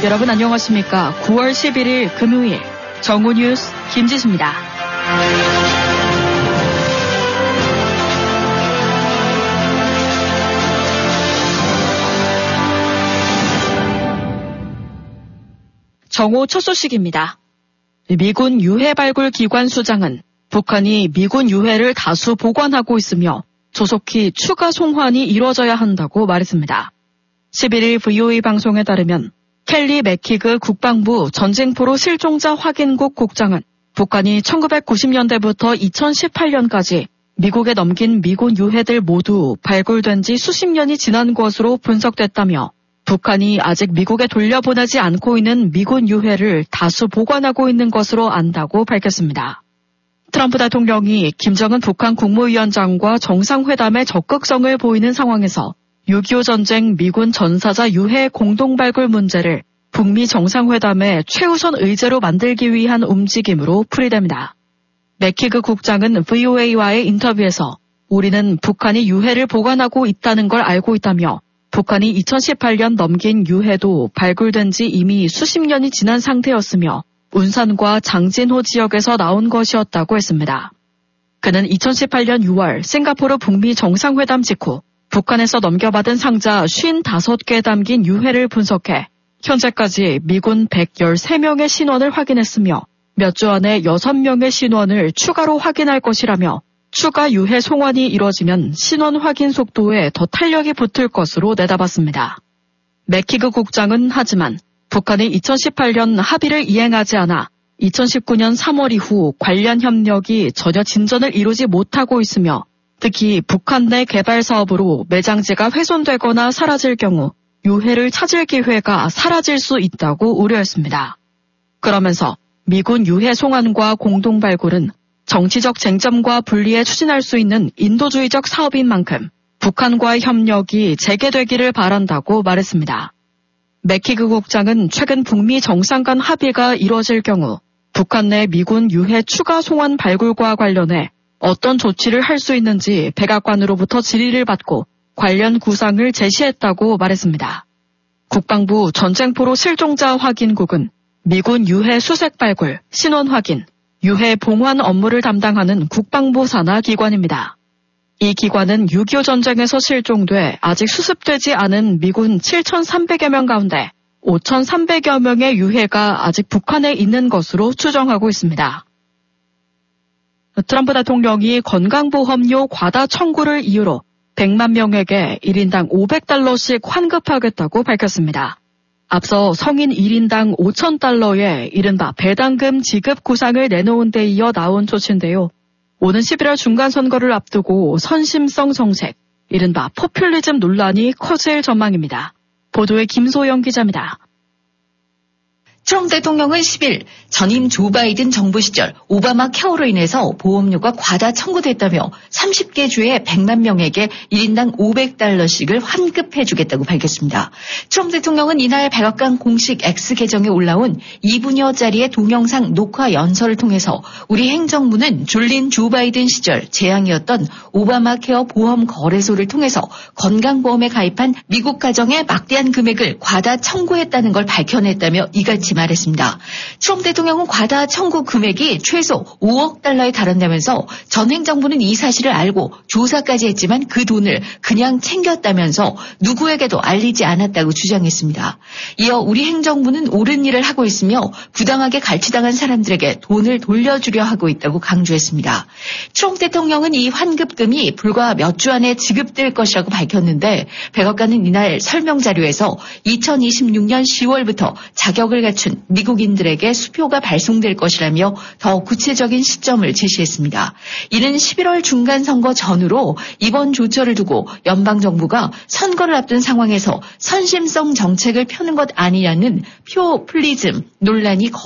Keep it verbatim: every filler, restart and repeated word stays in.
여러분 안녕하십니까? 구월 십일일 금요일 정오 뉴스 김지수입니다. 정오 첫 소식입니다. 미군 유해 발굴 기관 수장은 북한이 미군 유해를 다수 보관하고 있으며 조속히 추가 송환이 이뤄져야 한다고 말했습니다. 십일일 브이오에이 방송에 따르면 켈리 맥키그 국방부 전쟁포로 실종자 확인국 국장은 북한이 천구백구십 년대부터 이천십팔 년까지 미국에 넘긴 미군 유해들 모두 발굴된 지 수십 년이 지난 것으로 분석됐다며 북한이 아직 미국에 돌려보내지 않고 있는 미군 유해를 다수 보관하고 있는 것으로 안다고 밝혔습니다. 트럼프 대통령이 김정은 북한 국무위원장과 정상회담에 적극성을 보이는 상황에서 육이오 전쟁 미군 전사자 유해 공동발굴 문제를 북미 정상회담의 최우선 의제로 만들기 위한 움직임으로 풀이됩니다. 맥키그 국장은 브이오에이와의 인터뷰에서 우리는 북한이 유해를 보관하고 있다는 걸 알고 있다며 북한이 이천십팔 년 넘긴 유해도 발굴된 지 이미 수십 년이 지난 상태였으며 운산과 장진호 지역에서 나온 것이었다고 했습니다. 그는 이천십팔 년 유월 싱가포르 북미 정상회담 직후 북한에서 넘겨받은 상자 오십오 개 담긴 유해를 분석해 현재까지 미군 백십삼 명의 신원을 확인했으며 몇 주 안에 여섯 명의 신원을 추가로 확인할 것이라며 추가 유해 송환이 이뤄지면 신원 확인 속도에 더 탄력이 붙을 것으로 내다봤습니다. 맥키그 국장은 하지만 북한이 이천십팔 년 합의를 이행하지 않아 이천십구 년 삼월 이후 관련 협력이 전혀 진전을 이루지 못하고 있으며 특히 북한 내 개발 사업으로 매장지가 훼손되거나 사라질 경우 유해를 찾을 기회가 사라질 수 있다고 우려했습니다. 그러면서 미군 유해 송환과 공동 발굴은 정치적 쟁점과 분리해 추진할 수 있는 인도주의적 사업인 만큼 북한과의 협력이 재개되기를 바란다고 말했습니다. 맥키그 국장은 최근 북미 정상 간 합의가 이뤄질 경우 북한 내 미군 유해 추가 송환 발굴과 관련해 어떤 조치를 할 수 있는지 백악관으로부터 질의를 받고 관련 구상을 제시했다고 말했습니다. 국방부 전쟁포로 실종자 확인국은 미군 유해 수색 발굴, 신원 확인, 유해 봉환 업무를 담당하는 국방부 산하 기관입니다. 이 기관은 육이오 전쟁에서 실종돼 아직 수습되지 않은 미군 칠천삼백여 명 가운데 오천삼백여 명의 유해가 아직 북한에 있는 것으로 추정하고 있습니다. 트럼프 대통령이 건강보험료 과다 청구를 이유로 백만 명에게 일 인당 오백 달러씩 환급하겠다고 밝혔습니다. 앞서 성인 일 인당 오천 달러의 이른바 배당금 지급 구상을 내놓은 데 이어 나온 조치인데요. 오는 십일월 중간선거를 앞두고 선심성 정책, 이른바 포퓰리즘 논란이 커질 전망입니다. 보도에 김소영 기자입니다. 트럼프 대통령은 십일 전임 조 바이든 정부 시절 오바마 케어로 인해서 보험료가 과다 청구됐다며 서른 개 주의 백만 명에게 일 인당 오백 달러씩을 환급해주겠다고 밝혔습니다. 트럼프 대통령은 이날 백악관 공식 X 계정에 올라온 이 분여짜리의 동영상 녹화 연설을 통해서 우리 행정부는 졸린 조 바이든 시절 재앙이었던 오바마 케어 보험 거래소를 통해서 건강보험에 가입한 미국 가정의 막대한 금액을 과다 청구했다는 걸 밝혀냈다며 이같이 말했습니다. 트럼프 대통령은 과다 청구 금액이 최소 오억 달러에 달한다면서 전 행정부는 이 사실을 알고 조사까지 했지만 그 돈을 그냥 챙겼다면서 누구에게도 알리지 않았다고 주장했습니다. 이어 우리 행정부는 옳은 일을 하고 있으며 부당하게 갈취당한 사람들에게 돈을 돌려주려 하고 있다고 강조했습니다. 트럼프 대통령은 이 환급금이 불과 몇 주 안에 지급될 것이라고 밝혔는데 백악관은 이날 설명 자료에서 이천이십육 년 시월부터 자격을 갖춘 미국인들에게 수표가 발송될 것이라며 더 구체적인 시점을 제시했습니다. 이는 십일월 중간선거 전후로 이번 조처를 두고 연방정부가 선거를 앞둔 상황에서 선심성 정책을 펴는 것 아니냐는 포퓰리즘 논란이